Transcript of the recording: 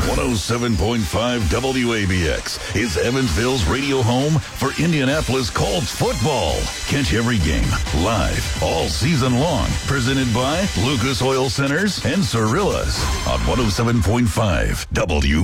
107.5 WABX is Evansville's radio home for Indianapolis Colts football. Catch every game live all season long. Presented by Lucas Oil Centers and Cirillas on 107.5 WABX.